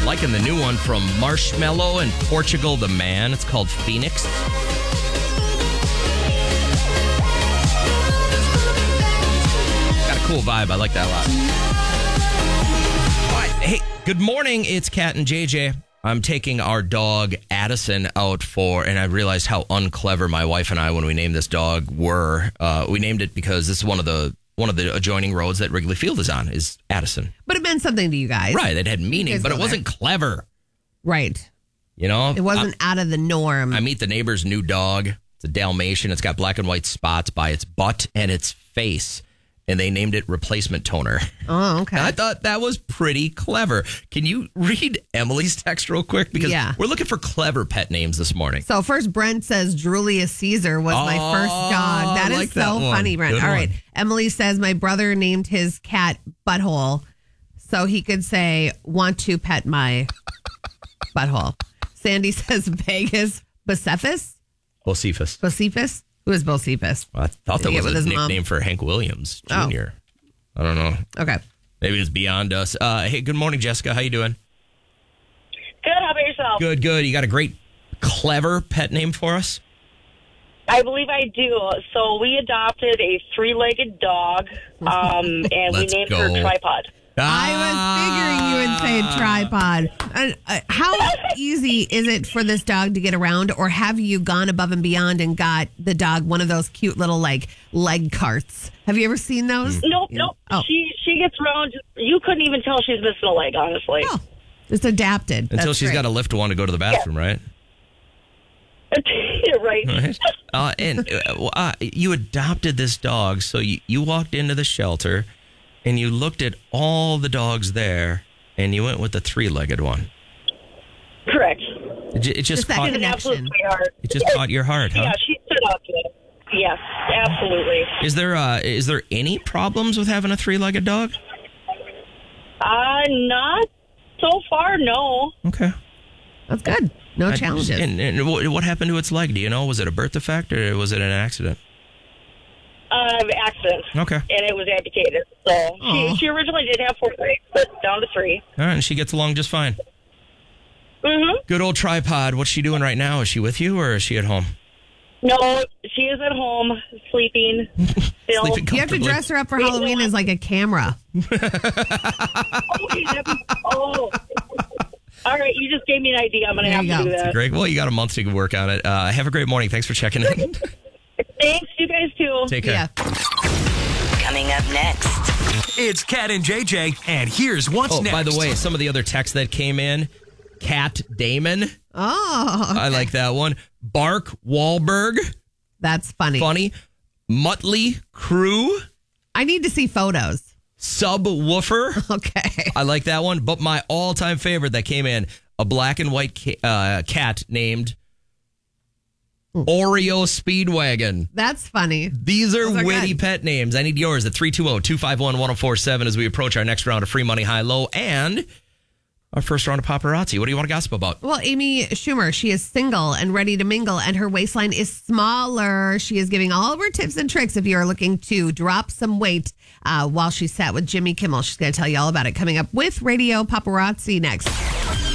Liking the new one from Marshmello and Portugal the Man. It's called Phoenix. Got a cool vibe. I like that a lot. All right. Hey, good morning. It's Kat and JJ. I'm taking our dog Addison out and I realized how unclever my wife and I, when we named this dog, were. We named it because this is one of the adjoining roads that Wrigley Field is on, is Addison. But it meant something to you guys. Right. It had meaning, but it wasn't clever. Right. You know? It wasn't out of the norm. I meet the neighbor's new dog. It's a Dalmatian. It's got black and white spots by its butt and its face. And they named it Replacement Toner. Oh, okay. And I thought that was pretty clever. Can you read Emily's text real quick? Because we're looking for clever pet names this morning. So first, Brent says Julius Caesar was my first dog. That is so funny, Brent. All right. Emily says my brother named his cat Butthole so he could say, want to pet my butthole. Sandy says Vegas Bocephus. Bocephus. Who is Bocephus? Well, I thought that was a nickname for Hank Williams Jr. I don't know. Okay. Maybe it's beyond us. Hey, good morning, Jessica. How you doing? Good. How about yourself? Good. You got a great, clever pet name for us? I believe I do. So we adopted a 3-legged dog, and we named her Tripod. I was figuring you would say tripod. How easy is it for this dog to get around, or have you gone above and beyond and got the dog one of those cute little leg carts? Have you ever seen those? Nope. Oh. She gets around. You couldn't even tell she's missing a leg, honestly. Oh, it's adapted. Until she's got to lift one to go to the bathroom, right? Right. And you adopted this dog, so you walked into the shelter and you looked at all the dogs there, and you went with the 3-legged one. Correct. It just caught your heart, huh? Yeah, she stood up to it. Yes, absolutely. Is there any problems with having a 3-legged dog? Not so far, no. Okay. That's good. No challenges. And what happened to its leg? Do you know? Was it a birth defect or was it an accident? Accident. Okay. And it was amputated. So she originally did have 4 legs, but down to 3. All right, and she gets along just fine. Mm-hmm. Good old Tripod. What's she doing right now? Is she with you or is she at home? No, she is at home sleeping. Still. You have to dress her up for Halloween as like a camera. All right, you just gave me an idea. I'm going to have to do that. Great. Well, you got a month to work on it. Have a great morning. Thanks for checking in. Thanks, you guys too. Take care. Yeah. Coming up next. It's Kat and JJ, and here's what's next. By the way, some of the other texts that came in, Cat Damon. Oh. Okay. I like that one. Bark Wahlberg. That's funny. Muttley Crew. I need to see photos. Subwoofer. Okay. I like that one. But my all-time favorite that came in, a black and white cat named Oreo Speedwagon. That's funny. These are witty good. pet names. I need yours at 320-251-1047 as we approach our next round of free money high-low and our first round of paparazzi. What do you want to gossip about? Well, Amy Schumer, she is single and ready to mingle, and her waistline is smaller. She is giving all of her tips and tricks if you are looking to drop some weight while she sat with Jimmy Kimmel. She's going to tell you all about it coming up with Radio Paparazzi next.